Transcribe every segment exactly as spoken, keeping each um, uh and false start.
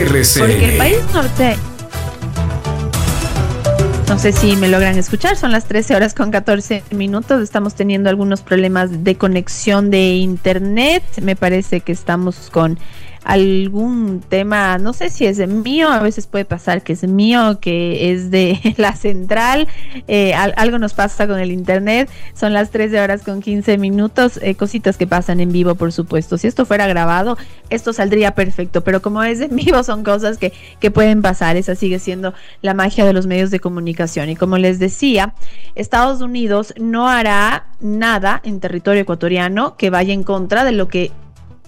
R C N. Porque el país norte... No sé si me logran escuchar, son las trece horas con catorce minutos, estamos teniendo algunos problemas de conexión de internet, me parece que estamos con algún tema, no sé si es de mío, a veces puede pasar que es mío, que es de la central, eh, al, algo nos pasa con el internet, son las trece horas con quince minutos, eh, cositas que pasan en vivo, por supuesto. Si esto fuera grabado, esto saldría perfecto, pero como es en vivo son cosas que, que pueden pasar, esa sigue siendo la magia de los medios de comunicación. Y como les decía, Estados Unidos no hará nada en territorio ecuatoriano que vaya en contra de lo que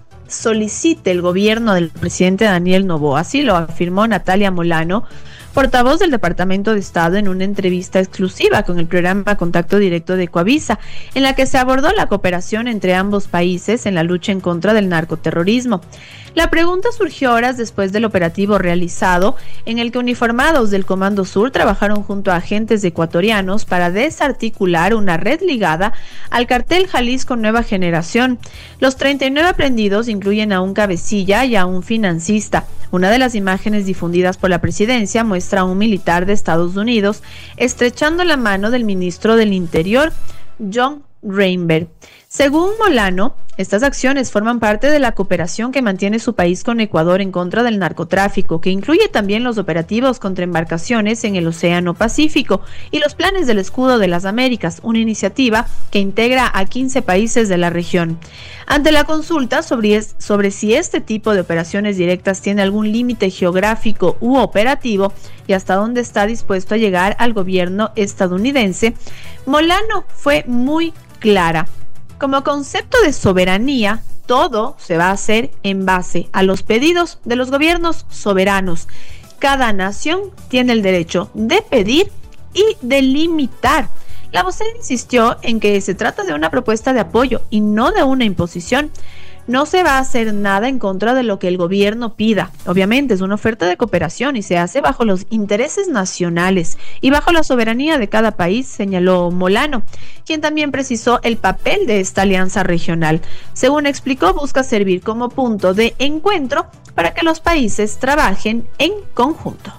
solicite el gobierno del presidente Daniel Noboa. Así lo afirmó Natalia Molano, portavoz del Departamento de Estado, en una entrevista exclusiva con el programa Contacto Directo de Ecuavisa, en la que se abordó la cooperación entre ambos países en la lucha en contra del narcoterrorismo. La pregunta surgió horas después del operativo realizado, en el que uniformados del Comando Sur trabajaron junto a agentes ecuatorianos para desarticular una red ligada al cartel Jalisco Nueva Generación. Los treinta y nueve aprendidos incluyen a un cabecilla y a un financista. Una de las imágenes difundidas por la presidencia muestra a un militar de Estados Unidos estrechando la mano del ministro del Interior, John Reinberg. Según Molano, estas acciones forman parte de la cooperación que mantiene su país con Ecuador en contra del narcotráfico, que incluye también los operativos contra embarcaciones en el Océano Pacífico y los planes del Escudo de las Américas, una iniciativa que integra a quince países de la región. Ante la consulta sobre, es, sobre si este tipo de operaciones directas tiene algún límite geográfico u operativo y hasta dónde está dispuesto a llegar al gobierno estadounidense, Molano fue muy clara. Como concepto de soberanía, todo se va a hacer en base a los pedidos de los gobiernos soberanos. Cada nación tiene el derecho de pedir y de limitar. La vocera insistió en que se trata de una propuesta de apoyo y no de una imposición. No se va a hacer nada en contra de lo que el gobierno pida. Obviamente es una oferta de cooperación y se hace bajo los intereses nacionales y bajo la soberanía de cada país, señaló Molano, quien también precisó el papel de esta alianza regional. Según explicó, busca servir como punto de encuentro para que los países trabajen en conjunto.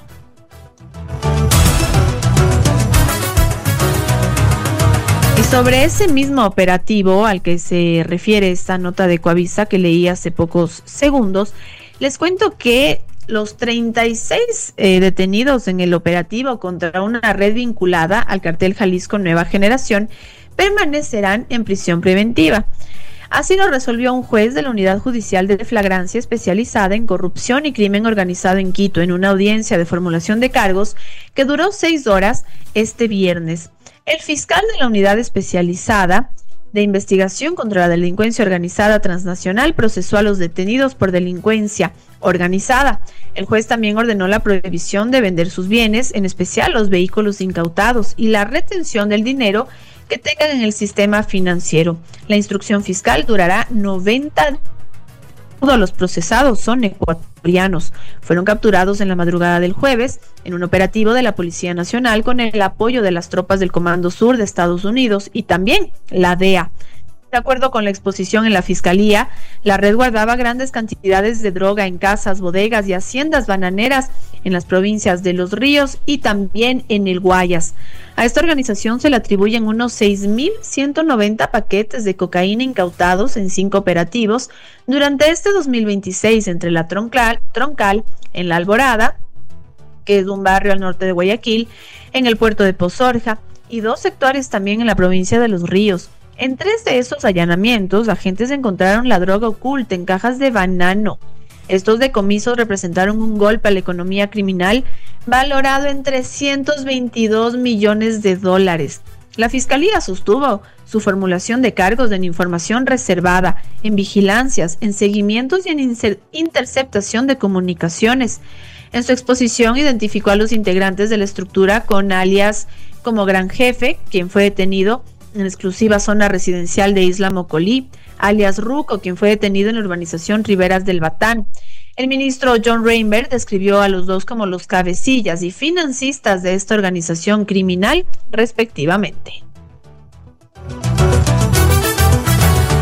Y sobre ese mismo operativo al que se refiere esta nota de Ecuavisa que leí hace pocos segundos, les cuento que los treinta y seis eh, detenidos en el operativo contra una red vinculada al cartel Jalisco Nueva Generación permanecerán en prisión preventiva. Así lo resolvió un juez de la Unidad Judicial de Flagrancia especializada en corrupción y crimen organizado en Quito en una audiencia de formulación de cargos que duró seis horas este viernes. El fiscal de la Unidad Especializada de Investigación contra la Delincuencia Organizada Transnacional procesó a los detenidos por delincuencia organizada. El juez también ordenó la prohibición de vender sus bienes, en especial los vehículos incautados, y la retención del dinero que tengan en el sistema financiero. La instrucción fiscal durará noventa días. Todos los procesados son ecuatorianos. Fueron capturados en la madrugada del jueves en un operativo de la Policía Nacional con el apoyo de las tropas del Comando Sur de Estados Unidos y también la D E A. De acuerdo con la exposición en la Fiscalía, la red guardaba grandes cantidades de droga en casas, bodegas y haciendas bananeras en las provincias de Los Ríos y también en el Guayas. A esta organización se le atribuyen unos seis mil ciento noventa paquetes de cocaína incautados en cinco operativos durante este dos mil veintiséis entre la Troncal, Troncal en La Alborada, que es un barrio al norte de Guayaquil, en el puerto de Pozorja y dos sectores también en la provincia de Los Ríos. En tres de esos allanamientos, agentes encontraron la droga oculta en cajas de banano. Estos decomisos representaron un golpe a la economía criminal valorado en trescientos veintidós millones de dólares. La Fiscalía sostuvo su formulación de cargos en información reservada, en vigilancias, en seguimientos y en interceptación de comunicaciones. En su exposición identificó a los integrantes de la estructura con alias como Gran Jefe, quien fue detenido en exclusiva zona residencial de Isla Mocolí, alias Ruco, quien fue detenido en la urbanización Riberas del Batán. El ministro John Reinberg describió a los dos como los cabecillas y financistas de esta organización criminal, respectivamente.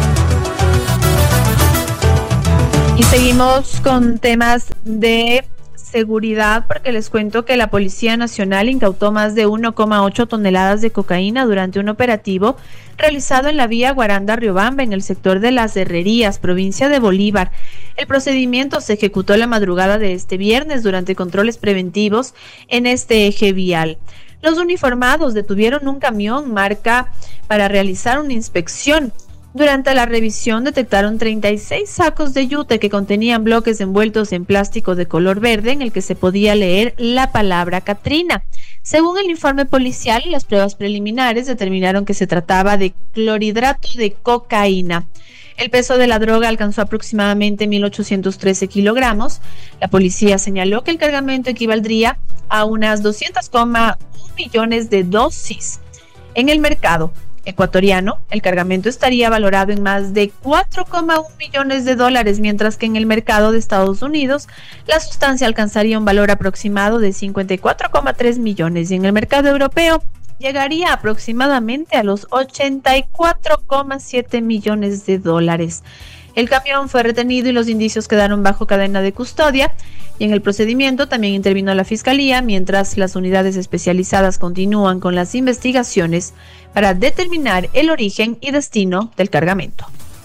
Y seguimos con temas de seguridad, porque les cuento que la Policía Nacional incautó más de uno coma ocho toneladas de cocaína durante un operativo realizado en la vía Guaranda-Riobamba, en el sector de Las Herrerías, provincia de Bolívar. El procedimiento se ejecutó la madrugada de este viernes durante controles preventivos en este eje vial. Los uniformados detuvieron un camión marca para realizar una inspección. Durante la revisión detectaron treinta y seis sacos de yute que contenían bloques envueltos en plástico de color verde en el que se podía leer la palabra Catrina. Según el informe policial, las pruebas preliminares determinaron que se trataba de clorhidrato de cocaína. El peso de la droga alcanzó aproximadamente mil ochocientos trece kilogramos. La policía señaló que el cargamento equivaldría a unas doscientos coma uno millones de dosis. En el mercado ecuatoriano, el cargamento estaría valorado en más de cuatro coma uno millones de dólares, mientras que en el mercado de Estados Unidos la sustancia alcanzaría un valor aproximado de cincuenta y cuatro coma tres millones y en el mercado europeo llegaría aproximadamente a los ochenta y cuatro coma siete millones de dólares. El camión fue retenido y los indicios quedaron bajo cadena de custodia, y en el procedimiento también intervino la Fiscalía, mientras las unidades especializadas continúan con las investigaciones para determinar el origen y destino del cargamento.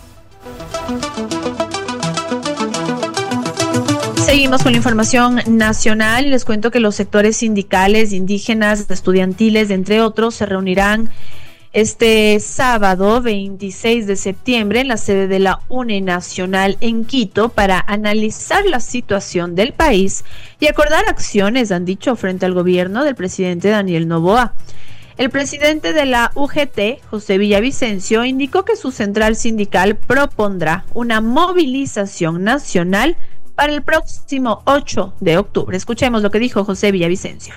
Seguimos con la información nacional. Les cuento que los sectores sindicales, indígenas, estudiantiles, entre otros, se reunirán este sábado veintiséis de septiembre en la sede de la UNE Nacional en Quito para analizar la situación del país y acordar acciones, han dicho, frente al gobierno del presidente Daniel Noboa. El presidente de la U G T, José Villavicencio, indicó que su central sindical propondrá una movilización nacional para el próximo ocho de octubre. Escuchemos lo que dijo José Villavicencio.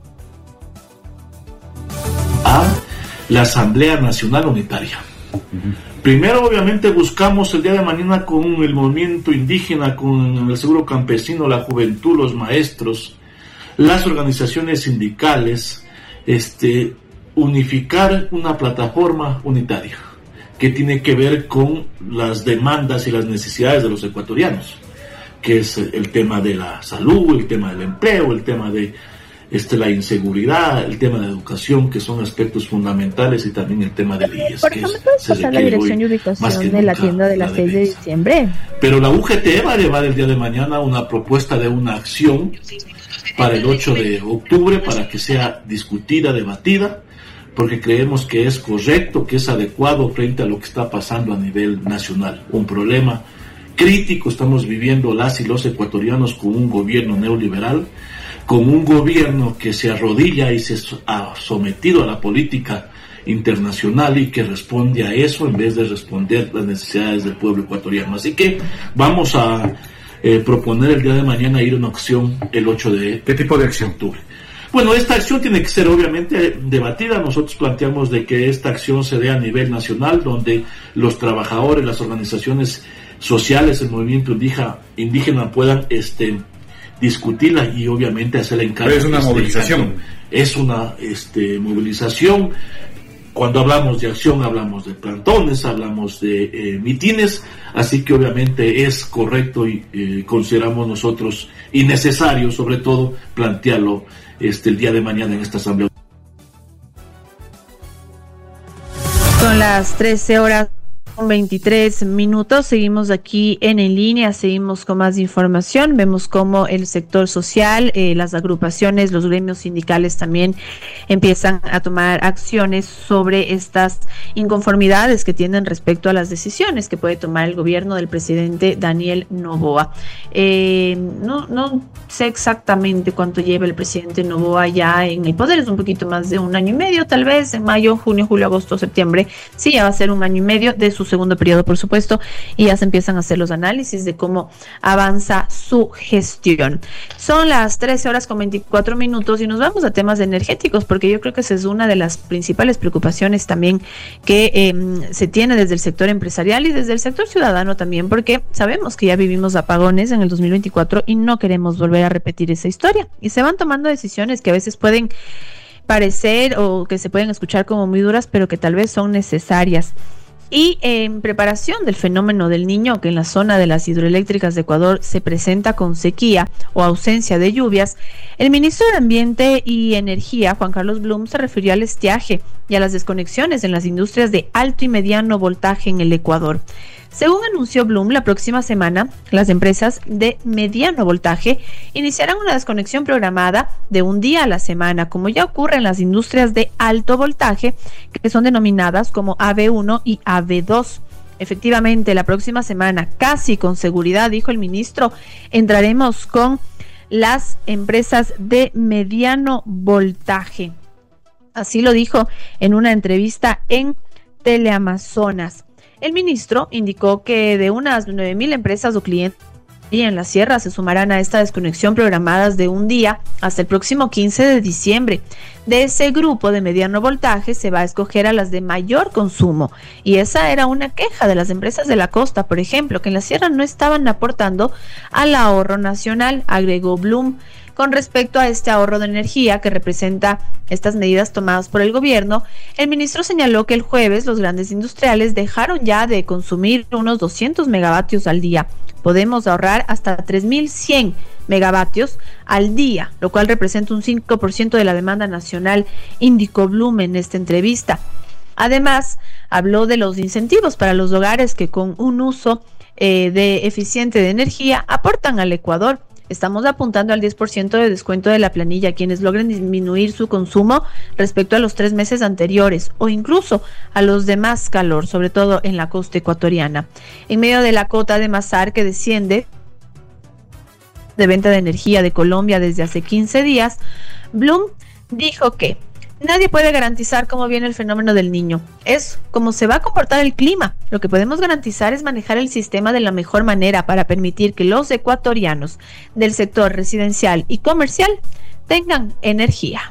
A la Asamblea Nacional Unitaria. Uh-huh. Primero, obviamente, buscamos el día de mañana con el movimiento indígena, con el seguro campesino, la juventud, los maestros, las organizaciones sindicales, este, unificar una plataforma unitaria que tiene que ver con las demandas y las necesidades de los ecuatorianos, que es el tema de la salud, el tema del empleo, el tema de este, la inseguridad, el tema de la educación, que son aspectos fundamentales, y también el tema del I E S. Por ejemplo, ¿puedes pasar la dirección y ubicación de la tienda de la seis de diciembre? Pero la U G T va a llevar el día de mañana una propuesta de una acción para el ocho de octubre, para que sea discutida, debatida, porque creemos que es correcto, que es adecuado frente a lo que está pasando a nivel nacional. Un problema crítico estamos viviendo las y los ecuatorianos con un gobierno neoliberal, con un gobierno que se arrodilla y se ha sometido a la política internacional y que responde a eso en vez de responder las necesidades del pueblo ecuatoriano. Así que vamos a eh, proponer el día de mañana ir a una acción el ocho de ¿Qué tipo de acción? octubre. Bueno, esta acción tiene que ser obviamente debatida. Nosotros planteamos de que esta acción se dé a nivel nacional, donde los trabajadores, las organizaciones sociales, el movimiento indígena, indígena puedan este, discutirla y obviamente hacer la encargo. Es una este, movilización. Es una este, movilización. Cuando hablamos de acción hablamos de plantones, hablamos de eh, mitines, así que obviamente es correcto y eh, consideramos nosotros y necesario sobre todo plantearlo este, el día de mañana en esta asamblea. Son las trece horas con veintitrés minutos, seguimos aquí en En Línea, seguimos con más información. Vemos cómo el sector social, eh, las agrupaciones, los gremios sindicales también empiezan a tomar acciones sobre estas inconformidades que tienen respecto a las decisiones que puede tomar el gobierno del presidente Daniel Noboa. Eh, no, no sé exactamente cuánto lleva el presidente Noboa ya en el poder, es un poquito más de un año y medio, tal vez en mayo, junio, julio, agosto, septiembre. Sí, ya va a ser un año y medio de su segundo periodo, por supuesto, y ya se empiezan a hacer los análisis de cómo avanza su gestión. Son las trece horas con veinticuatro minutos y nos vamos a temas energéticos, porque yo creo que esa es una de las principales preocupaciones también que eh, se tiene desde el sector empresarial y desde el sector ciudadano también, porque sabemos que ya vivimos apagones en el dos mil veinticuatro y no queremos volver a repetir esa historia, y se van tomando decisiones que a veces pueden parecer o que se pueden escuchar como muy duras, pero que tal vez son necesarias. Y en preparación del fenómeno del Niño, que en la zona de las hidroeléctricas de Ecuador se presenta con sequía o ausencia de lluvias, el ministro de Ambiente y Energía, Juan Carlos Blum, se refirió al estiaje y a las desconexiones en las industrias de alto y mediano voltaje en el Ecuador. Según anunció Blum, la próxima semana las empresas de mediano voltaje iniciarán una desconexión programada de un día a la semana, como ya ocurre en las industrias de alto voltaje, que son denominadas como A V uno y A V dos. Efectivamente, la próxima semana, casi con seguridad, dijo el ministro, entraremos con las empresas de mediano voltaje. Así lo dijo en una entrevista en Teleamazonas. El ministro indicó que de unas nueve mil empresas o clientes en la sierra se sumarán a esta desconexión programadas de un día hasta el próximo quince de diciembre. De ese grupo de mediano voltaje se va a escoger a las de mayor consumo, y esa era una queja de las empresas de la costa, por ejemplo, que en la sierra no estaban aportando al ahorro nacional, agregó Blum. Con respecto a este ahorro de energía que representa estas medidas tomadas por el gobierno, el ministro señaló que el jueves los grandes industriales dejaron ya de consumir unos doscientos megavatios al día. Podemos ahorrar hasta tres mil cien megavatios al día, lo cual representa un cinco por ciento de la demanda nacional, indicó Blum en esta entrevista. Además, habló de los incentivos para los hogares que con un uso eh, de eficiente de energía aportan al Ecuador. Estamos apuntando al diez por ciento de descuento de la planilla a quienes logren disminuir su consumo respecto a los tres meses anteriores o incluso a los de más calor, sobre todo en la costa ecuatoriana. En medio de la cota de Masar que desciende de venta de energía de Colombia desde hace quince días, Blum dijo que nadie puede garantizar cómo viene el fenómeno del Niño. Es cómo se va a comportar el clima. Lo que podemos garantizar es manejar el sistema de la mejor manera para permitir que los ecuatorianos del sector residencial y comercial tengan energía.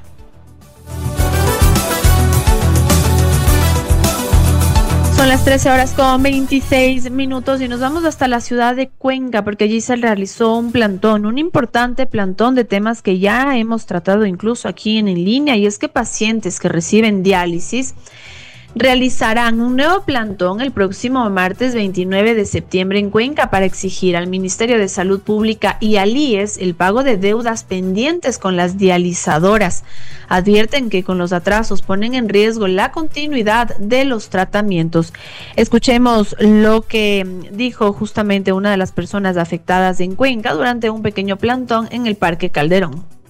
Son las trece horas con veintiséis minutos y nos vamos hasta la ciudad de Cuenca, porque allí se realizó un plantón, un importante plantón de temas que ya hemos tratado incluso aquí en, en línea, y es que pacientes que reciben diálisis realizarán un nuevo plantón el próximo martes veintinueve de septiembre en Cuenca para exigir al Ministerio de Salud Pública y al I E S el pago de deudas pendientes con las dializadoras. Advierten que con los atrasos ponen en riesgo la continuidad de los tratamientos. Escuchemos lo que dijo justamente una de las personas afectadas en Cuenca durante un pequeño plantón en el Parque Calderón.